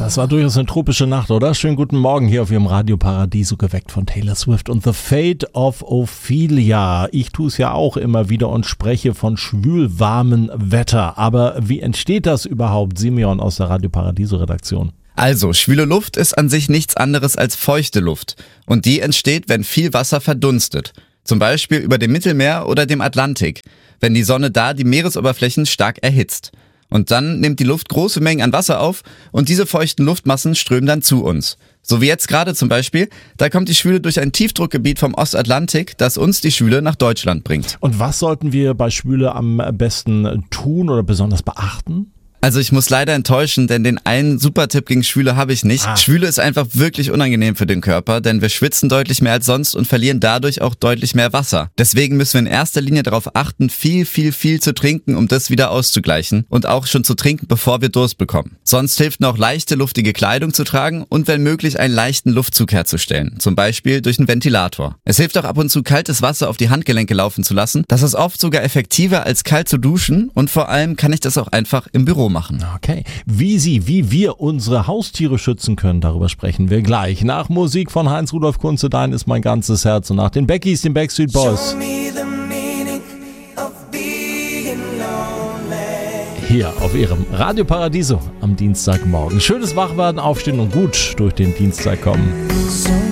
Das war durchaus eine tropische Nacht, oder? Schönen guten Morgen hier auf Ihrem Radio Paradiso, geweckt von Taylor Swift und The Fate of Ophelia. Ich tue es ja auch immer wieder und spreche von schwül-warmem Wetter. Aber wie entsteht das überhaupt, Simeon aus der Radio Paradiso Redaktion? Also, schwüle Luft ist an sich nichts anderes als feuchte Luft. Und die entsteht, wenn viel Wasser verdunstet. Zum Beispiel über dem Mittelmeer oder dem Atlantik, wenn die Sonne da die Meeresoberflächen stark erhitzt. Und dann nimmt die Luft große Mengen an Wasser auf und diese feuchten Luftmassen strömen dann zu uns. So wie jetzt gerade zum Beispiel, da kommt die Schwüle durch ein Tiefdruckgebiet vom Ostatlantik, das uns die Schwüle nach Deutschland bringt. Und was sollten wir bei Schwüle am besten tun oder besonders beachten? Also ich muss leider enttäuschen, denn den einen Super-Tipp gegen Schwüle habe ich nicht. Schwüle ist einfach wirklich unangenehm für den Körper, denn wir schwitzen deutlich mehr als sonst und verlieren dadurch auch deutlich mehr Wasser. Deswegen müssen wir in erster Linie darauf achten, viel zu trinken, um das wieder auszugleichen und auch schon zu trinken, bevor wir Durst bekommen. Sonst hilft noch leichte, luftige Kleidung zu tragen und wenn möglich einen leichten Luftzug herzustellen, zum Beispiel durch einen Ventilator. Es hilft auch ab und zu, kaltes Wasser auf die Handgelenke laufen zu lassen. Das ist oft sogar effektiver als kalt zu duschen und vor allem kann ich das auch einfach im Büro machen. Okay. Wie wir unsere Haustiere schützen können, darüber sprechen wir gleich. Nach Musik von Heinz-Rudolf Kunze, Dein ist mein ganzes Herz, und nach den Beckys, den Backstreet Boys. Hier auf Ihrem Radio Paradiso am Dienstagmorgen. Schönes Wachwerden, aufstehen und gut durch den Dienstag kommen.